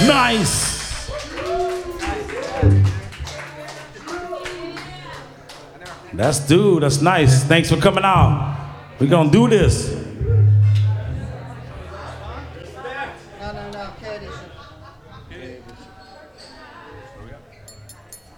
Nice. That's nice. Thanks for coming out. We're gonna do this. No, Curtis.